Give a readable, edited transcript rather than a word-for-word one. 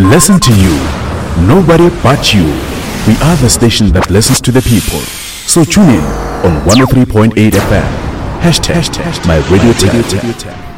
listen to you. Nobody but you. We are the station that listens to the people. So tune in on 103.8 FM. Hashtag my radio tag.